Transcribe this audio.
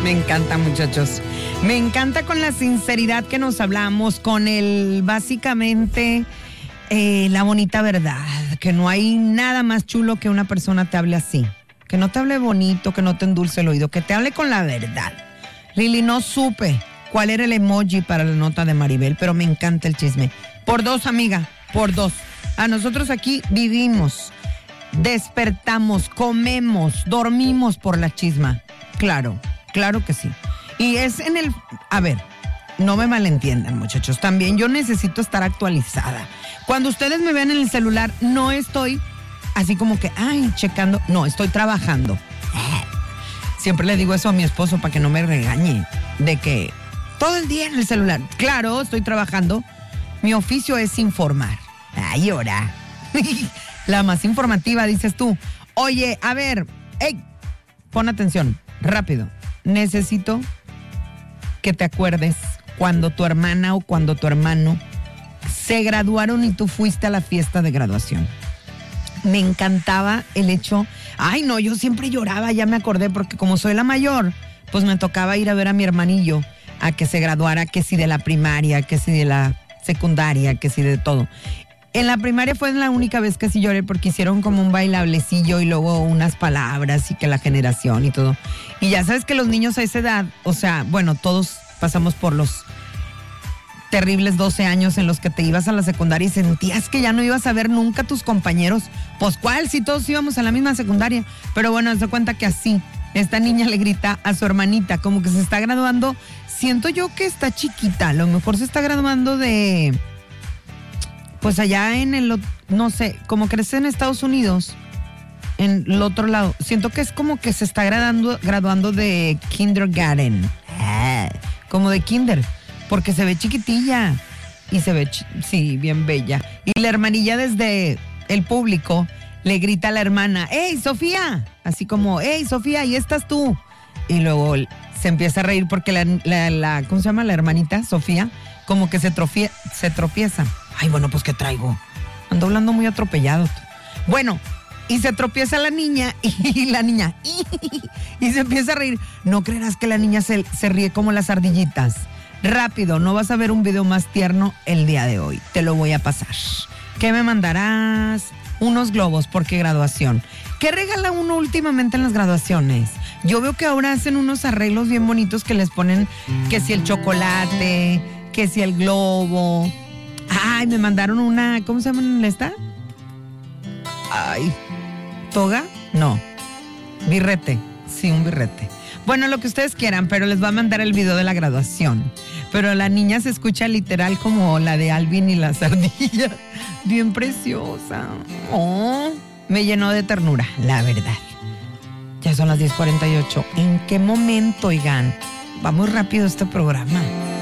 Me encanta, muchachos. Me encanta con la sinceridad que nos hablamos, con básicamente, la bonita verdad. Que no hay nada más chulo que una persona te hable así. Que no te hable bonito, que no te endulce el oído, que te hable con la verdad. Lili, no supe cuál era el emoji para la nota de Maribel, pero me encanta el chisme. Por dos, amiga, por dos. A nosotros aquí vivimos, despertamos, comemos, dormimos por la chisma. Claro, claro que sí. Y es a ver, no me malentiendan, muchachos. También yo necesito estar actualizada. Cuando ustedes me vean en el celular, no estoy así como que, checando. No, estoy trabajando. Siempre le digo eso a mi esposo para que no me regañe. De que todo el día en el celular. Claro, estoy trabajando. Mi oficio es informar. Ay, ahora. La más informativa, dices tú. Oye, a ver, pon atención, rápido. Necesito que te acuerdes cuando tu hermana o cuando tu hermano se graduaron y tú fuiste a la fiesta de graduación. Me encantaba el hecho. Ay, no, yo siempre lloraba, ya me acordé, porque como soy la mayor, pues me tocaba ir a ver a mi hermanillo a que se graduara, que si de la primaria, que si de la secundaria, que si de todo. En la primaria fue la única vez que sí lloré porque hicieron como un bailablecillo y luego unas palabras y que la generación y todo. Y ya sabes que los niños a esa edad, o sea, bueno, todos pasamos por los terribles 12 años en los que te ibas a la secundaria y sentías que ya no ibas a ver nunca a tus compañeros. Pues cuál, si todos íbamos a la misma secundaria. Pero bueno, se cuenta que así, esta niña le grita a su hermanita, como que se está graduando. Siento yo que está chiquita, a lo mejor se está graduando de... Pues allá no sé, como crece en Estados Unidos, en el otro lado. Siento que es como que se está graduando de kindergarten. Como de kinder, porque se ve chiquitilla y se ve, sí, bien bella. Y la hermanilla desde el público le grita a la hermana, ¡Ey, Sofía! Así como, ¡Ey, Sofía, ahí estás tú! Y luego se empieza a reír porque ¿cómo se llama? La hermanita, Sofía, como que se tropieza. Ay, bueno, pues ¿qué traigo? Ando hablando muy atropellado. Bueno, y se tropieza la niña y la niña y se empieza a reír. No creerás que la niña se ríe como las ardillitas. Rápido, no vas a ver un video más tierno el día de hoy. Te lo voy a pasar. ¿Qué me mandarás? Unos globos, porque graduación. ¿Qué regala uno últimamente en las graduaciones? Yo veo que ahora hacen unos arreglos bien bonitos que les ponen que si el chocolate, que si el globo. Ay, me mandaron una, ¿cómo se llama esta? Ay, ¿toga? No, birrete, sí, un birrete. Bueno, lo que ustedes quieran, pero les va a mandar el video de la graduación. Pero la niña se escucha literal como la de Alvin y las ardillas. Bien preciosa. Oh, me llenó de ternura, la verdad. Ya son las 10:48. ¿En qué momento, oigan? Va muy rápido este programa.